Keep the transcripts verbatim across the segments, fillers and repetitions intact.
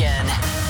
Nation.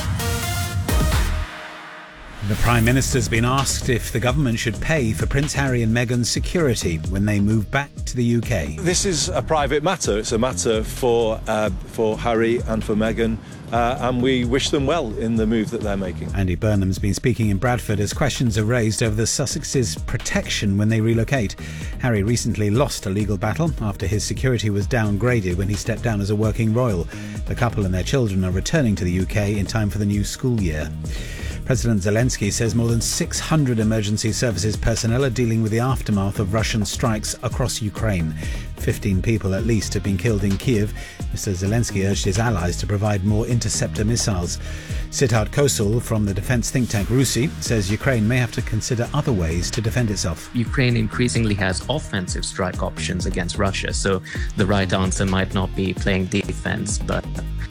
The Prime Minister's been asked if the government should pay for Prince Harry and Meghan's security when they move back to the U K. This is a private matter. It's a matter for uh, for Harry and for Meghan, uh, and we wish them well in the move that they're making. Andy Burnham's been speaking in Bradford as questions are raised over the Sussex's protection when they relocate. Harry recently lost a legal battle after his security was downgraded when he stepped down as a working royal. The couple and their children are returning to the U K in time for the new school year. President Zelensky says more than six hundred emergency services personnel are dealing with the aftermath of Russian strikes across Ukraine. fifteen people at least have been killed in Kiev. Mister Zelensky urged his allies to provide more interceptor missiles. Siddharth Kosal from the defence think tank Rusi says Ukraine may have to consider other ways to defend itself. Ukraine increasingly has offensive strike options against Russia, so the right answer might not be playing defence, but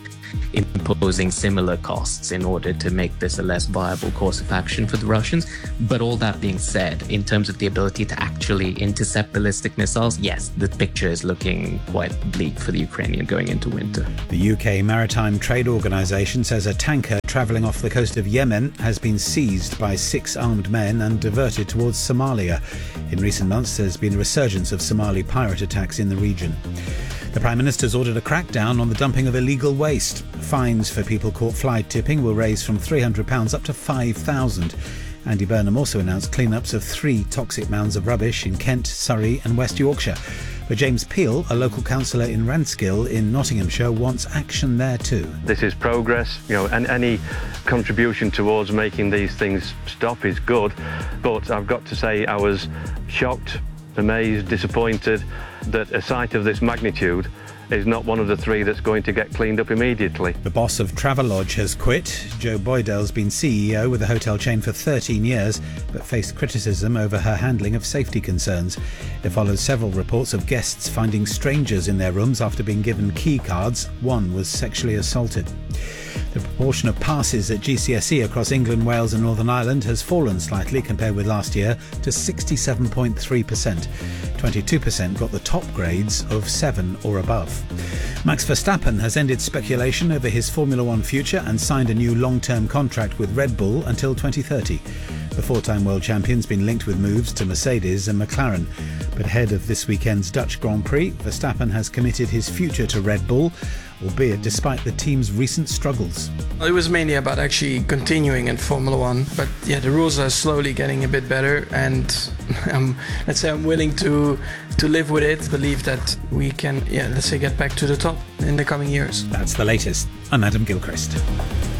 imposing similar costs in order to make this a less viable course of action for the Russians. But all that being said, in terms of the ability to actually intercept ballistic missiles, yes, the picture is looking quite bleak for the Ukrainian going into winter. The U K Maritime Trade Organisation says a tanker travelling off the coast of Yemen has been seized by six armed men and diverted towards Somalia. In recent months, there's been a resurgence of Somali pirate attacks in the region. The Prime Minister's ordered a crackdown on the dumping of illegal waste. Fines for people caught fly tipping will raise from three hundred pounds up to five thousand pounds. Andy Burnham also announced clean-ups of three toxic mounds of rubbish in Kent, Surrey and West Yorkshire. But James Peel, a local councillor in Ranskill in Nottinghamshire, wants action there too. This is progress, you know, and any contribution towards making these things stop is good. But I've got to say I was shocked, amazed, disappointed that a site of this magnitude is not one of the three that's going to get cleaned up immediately. The boss of Travelodge has quit. Jo Boydell's been C E O with the hotel chain for thirteen years, but faced criticism over her handling of safety concerns. It follows several reports of guests finding strangers in their rooms after being given key cards. One was sexually assaulted. The proportion of passes at G C S E across England, Wales and Northern Ireland has fallen slightly compared with last year to sixty-seven point three percent. twenty-two percent got the top grades of seven or above. Max Verstappen has ended speculation over his Formula One future and signed a new long-term contract with Red Bull until twenty thirty. The four-time world champion's been linked with moves to Mercedes and McLaren. But ahead of this weekend's Dutch Grand Prix, Verstappen has committed his future to Red Bull, albeit despite the team's recent struggles. It was mainly about actually continuing in Formula One, but yeah, the rules are slowly getting a bit better, and um, let's say I'm willing to to live with it, believe that we can, yeah, let's say get back to the top in the coming years. That's the latest. I'm Adam Gilchrist.